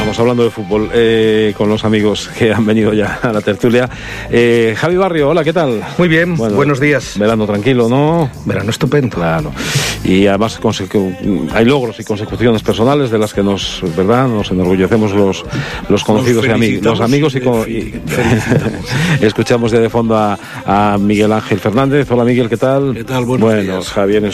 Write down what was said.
estamos hablando de fútbol con los amigos que han venido ya a la tertulia. Javi Barrio, hola, ¿qué tal? Muy bien, buenos días. Verano tranquilo, ¿no? Verano estupendo. Claro. Y además hay logros y consecuciones personales de las que nos enorgullecemos los conocidos y los amigos y escuchamos ya de fondo a Miguel Ángel Fernández. Hola Miguel, ¿qué tal? ¿Qué tal? Buenos días. Javier